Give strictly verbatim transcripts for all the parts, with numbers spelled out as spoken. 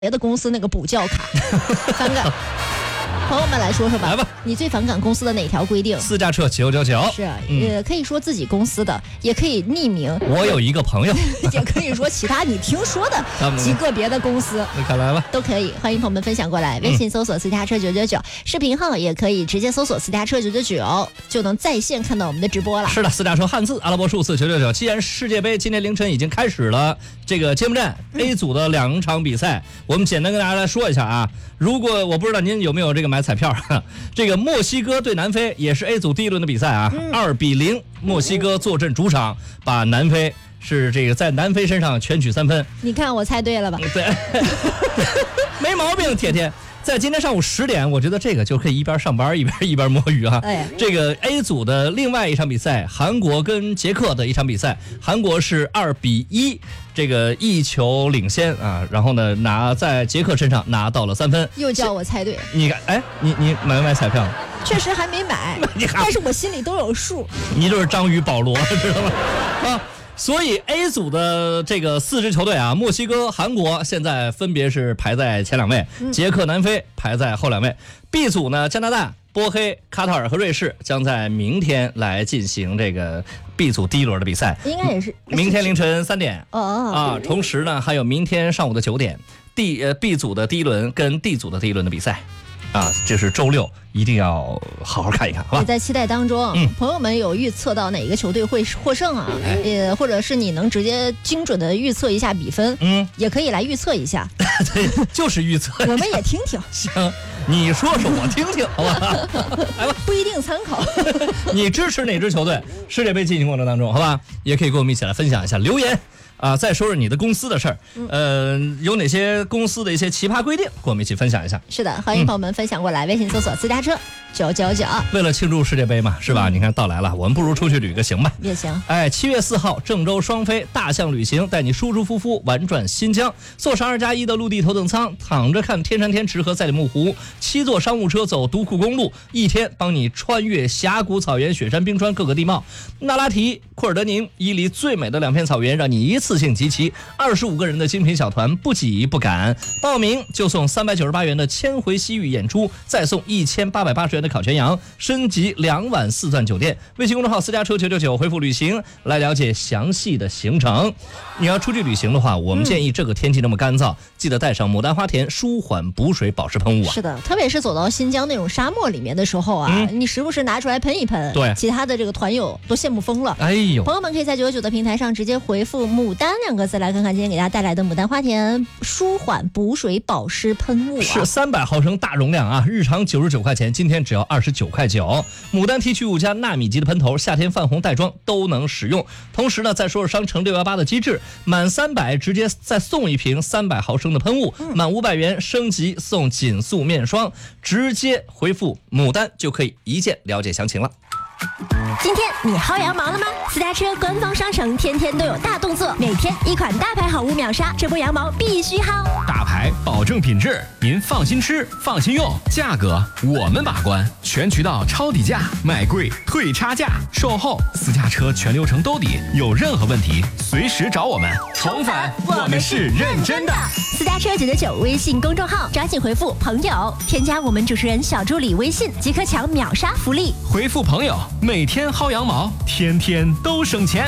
别的公司那个补教卡，反感。朋友们来说说吧， 来吧， 你最反感公司的哪条规定？ 私家车九九九是，也、嗯、可以说自己公司的，也可以匿名。 我有一个朋友， 也可以说其他你听说的极个别的公司。 那看来吧， 都可以。欢迎朋友们分享过来，微信搜索私家车九九九，视频号也可以直接搜索私家车九九九，就能在线看到我们的直播了。 是的，私家车汉字阿拉伯数字九九九。既然世界杯今天凌晨已经开始了，这个揭幕战 A 组的两场比赛，嗯、我们简单跟大家来说一下啊。如果我不知道您有没有这个买彩票，这个墨西哥对南非也是 A 组第一轮的比赛啊，二、嗯、比零，墨西哥坐镇主场，把南非是这个在南非身上全取三分。 你看我猜对了吧？ 对，没毛病，铁铁。在今天上午十点，我觉得这个就可以一边上班一边一边摸鱼啊。 哎， 这个 A 组的另外一场比赛，韩国跟捷克的一场比赛，韩国是二比一，这个一球领先啊，然后呢拿在捷克身上拿到了三分。 又叫我猜对， 你看，哎，你你买没买彩票？ 确实还没买，但是我心里都有数。 你就是章鱼保罗，知道吗？啊。所以 A 组的这个四支球队啊，墨西哥、韩国现在分别是排在前两位，捷克、南非排在后两位。B 组呢，加拿大、波黑、卡塔尔和瑞士将在明天来进行这个 B 组第一轮的比赛， 应该也是明天凌晨三点哦啊。同时呢，还有明天上午的九点 ，D 呃 B 组的第一轮跟 D 组的第一轮的比赛。啊，这是周六，一定要好好看一看，好吧？ 也在期待当中。 嗯， 朋友们有预测到哪个球队会获胜啊？也、哎、或者是你能直接精准的预测一下比分，嗯，也可以来预测一下。 对，就是预测， 我们也听听。 行，你说说我听听，好吧？来吧， 不一定参考。 你支持哪支球队？世界杯进行过程当中，好吧？也可以跟我们一起来分享一下，留言。啊，再说说你的公司的事儿，呃，有哪些公司的一些奇葩规定，跟我们一起分享一下。 是的，欢迎朋友们分享过来，嗯、微信搜索私家车九九九。 为了庆祝世界杯嘛，是吧？嗯、你看到来了，我们不如出去旅个行吧。 也行。 哎，七月四号，郑州双飞大象旅行带你舒舒服服玩转新疆，坐上二加一的陆地头等舱，躺着看天山天池和赛里木湖，七座商务车走独库公路，一天帮你穿越峡谷、草原、雪山、冰川各个地貌。那拉提、库尔德宁、伊犁最美的两片草原，让你一次性集齐。二十五个人的精品小团，不挤不赶，报名就送三百九十八元的千回西域演出，再送一千八百八十元的烤全羊，升级两晚四钻酒店。微信公众号私家车九九九，回复旅行来了解详细的行程。你要出去旅行的话，我们建议这个天气那么干燥，嗯、记得带上牡丹花田舒缓补水保湿喷雾啊。 是的，特别是走到新疆那种沙漠里面的时候啊，嗯、你时不时拿出来喷一喷， 对， 其他的这个团友都羡慕疯了。 哎呦， 朋友们可以在九九九的平台上直接回复牡丹两个字，来看看今天给大家带来的牡丹花田舒缓补水保湿喷雾、啊、 是三百毫升大容量啊，日常九十九块钱，今天只要二十九块九。牡丹提取物加纳米级的喷头，夏天泛红带妆都能使用。同时呢，再说是商城六一八的机制，满三百直接再送一瓶三百毫升的喷雾，嗯、满五百元升级送紧速面霜，直接回复牡丹就可以一键了解详情了。 今天你薅羊毛了吗？私家车官方商城天天都有大动作，每天一款大牌好物秒杀，这波羊毛必须薅。 大牌保证品质，您放心吃放心用，价格我们把关，全渠道抄底价，买贵退差价，售后私家车全流程兜底，有任何问题随时找我们。重返我们是认真的。 私家车九九九微信公众号，抓紧回复朋友，添加我们主持人小助理微信，即可抢秒杀福利。 回复朋友，每天薅羊毛，天天都省钱。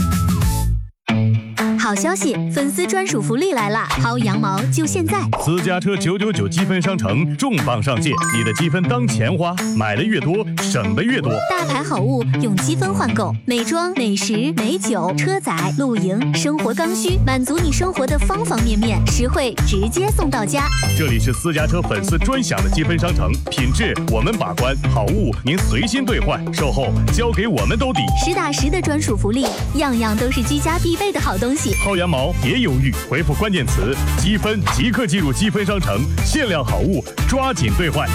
好消息，粉丝专属福利来啦！薅羊毛就现在！ 私家车九九九积分商城重磅上线，你的积分当钱花，买的越多，省的越多。 大牌好物用积分换购，美妆、美食、美酒、车载、露营、生活刚需，满足你生活的方方面面，实惠直接送到家。 这里是私家车粉丝专享的积分商城，品质我们把关，好物您随心兑换，售后交给我们兜底， 实打实的专属福利，样样都是居家必备的好东西。 薅羊毛别犹豫，回复关键词积分即刻进入积分商城，限量好物抓紧兑换。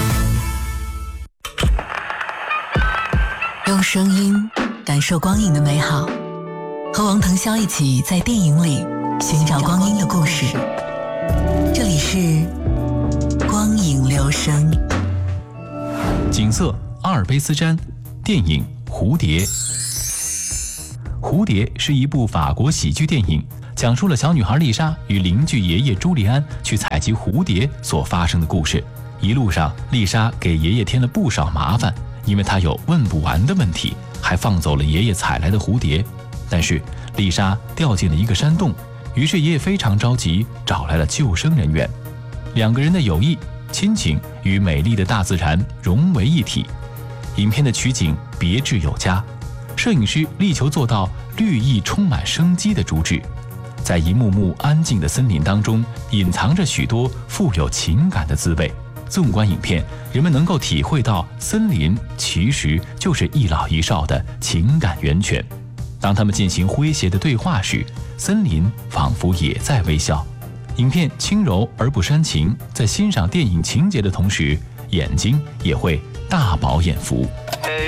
用声音感受光影的美好，和王腾霄一起在电影里寻找光阴的故事。这里是光影留声。 景色阿尔卑斯山，电影蝴蝶。蝴蝶是一部法国喜剧电影， 讲述了小女孩丽莎与邻居爷爷朱利安去采集蝴蝶所发生的故事。一路上，丽莎给爷爷添了不少麻烦，因为她有问不完的问题，还放走了爷爷采来的蝴蝶。但是丽莎掉进了一个山洞，于是爷爷非常着急，找来了救生人员。两个人的友谊、亲情与美丽的大自然融为一体。影片的取景别致有加，摄影师力求做到绿意充满生机的主旨。在一幕幕安静的森林当中，隐藏着许多富有情感的滋味。纵观影片，人们能够体会到森林其实就是一老一少的情感源泉。当他们进行诙谐的对话时，森林仿佛也在微笑。影片轻柔而不煽情，在欣赏电影情节的同时，眼睛也会大饱眼福。